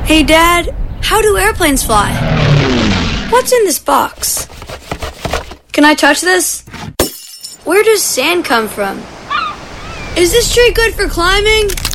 Hey, Dad, how do airplanes fly? What's in this box? Can I touch this? Where does sand come from? Is this tree good for climbing?